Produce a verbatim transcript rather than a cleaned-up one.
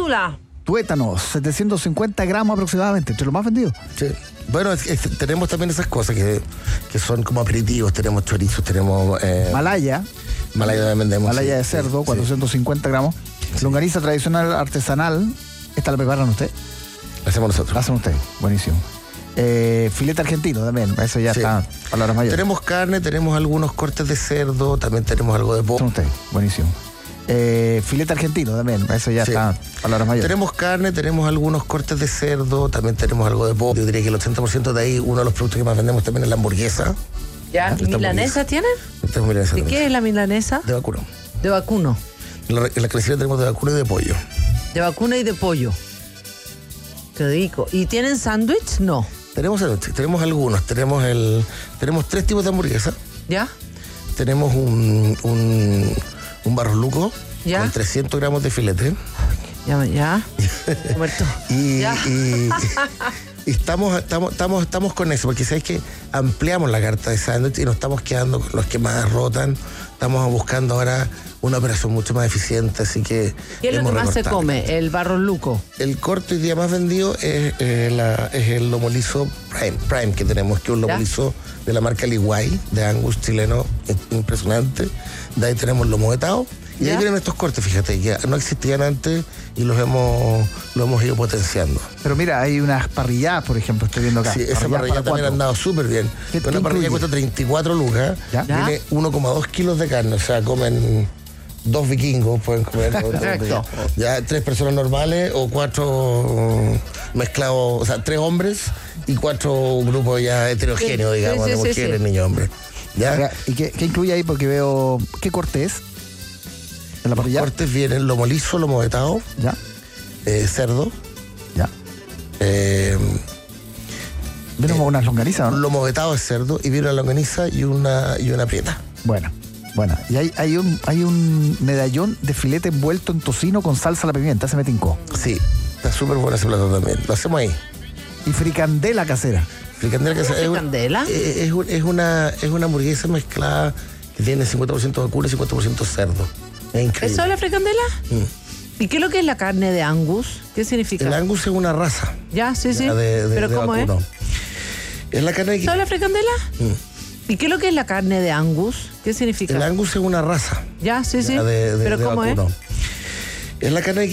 Úrsula. Tuétanos, setecientos cincuenta gramos aproximadamente, entre los más vendidos. Sí. Bueno, es, es, tenemos también esas cosas que, que son como aperitivos. Tenemos chorizos, tenemos... Eh, Malaya. Malaya también vendemos. Malaya sí, de cerdo, sí, cuatrocientos cincuenta gramos. Sí. Longaniza tradicional artesanal. ¿Esta la preparan ustedes? La hacemos nosotros. La hacen ustedes, buenísimo. Eh, filete argentino también, eso ya sí. Está palabras mayores. Tenemos carne, tenemos algunos cortes de cerdo, también tenemos algo de pollo. Son ustedes, buenísimo. Eh, filete argentino también, eso ya sí. Está palabras mayores. Tenemos carne, tenemos algunos cortes de cerdo, también tenemos algo de pollo. Yo diría que el ochenta por ciento de ahí, uno de los productos que más vendemos también es la hamburguesa. ¿Ya? ¿Y milanesa tienen? Tenemos milanesa ¿De también. qué es la milanesa? De vacuno. De vacuno. En la, en la crecida tenemos de vacuno y de pollo. De vacuno y de pollo. Qué rico. ¿Y tienen sándwich? No. Tenemos tenemos algunos. Tenemos el tenemos tres tipos de hamburguesa. ¿Ya? Tenemos un, un, un barroluco ¿Ya? con trescientos gramos de filete. Ya, ya. Muerto. y, ya. y, y estamos, estamos, estamos, estamos con eso, porque sabes que ampliamos la carta de sándwich y nos estamos quedando con los que más rotan. Estamos buscando ahora una operación mucho más eficiente, así que... ¿Qué es lo que más se come? El barroluco. El corte hoy día más vendido es, eh, la, es el lomo liso Prime, Prime que tenemos, que es un lomo liso de la marca Liguay, de Angus chileno, impresionante. De ahí tenemos el lomo vetado. Y ¿ya? Ahí vienen estos cortes, fíjate, que no existían antes y los hemos, los hemos ido potenciando. Pero mira, hay unas parrilladas, por ejemplo, estoy viendo acá. Sí, esa parrilla también ha andado súper bien. Una parrilla cuesta treinta y cuatro lucas, ¿ya? Tiene uno coma dos kilos de carne, o sea, comen dos vikingos, pueden comer. Perfecto. Ya tres personas normales o cuatro mezclados, o sea, tres hombres y cuatro grupos ya heterogéneos, sí, digamos, sí, sí, de mujeres, sí, sí. niños, hombres. ¿Ya? ¿Y qué, qué incluye ahí? Porque veo, ¿qué corte es? En la parrilla. Los cortes vienen lomo liso, lomo vetado, ya, eh, cerdo, ya. Eh, viene como eh, unas longanizas, ¿no? Lomo vetado es cerdo y viene una longaniza y una y una prieta. Bueno, bueno. Y hay, hay un hay un medallón de filete envuelto en tocino con salsa a la pimienta, se me tincó. Sí, está súper bueno ese plato también. Lo hacemos ahí. Y fricandela casera. Fricandela casera. ¿Es fricandela? Es, es, es, una, es una hamburguesa mezclada que tiene cincuenta por ciento vacuno y cincuenta por ciento cerdo. Es increíble. ¿Eso es la fricandela? Mm. ¿Y qué es lo que es la carne de Angus? ¿Qué significa? El Angus es una raza. Ya, sí, sí. De, de, ¿Pero de cómo vacuno. es? Es la carne que... ¿Eso es la fricandela? Mm. ¿Y qué es lo que es la carne de Angus? ¿Qué significa? El Angus es una raza. Ya, sí, sí. De, de, ¿Pero de cómo vacuno. es? Es la carne que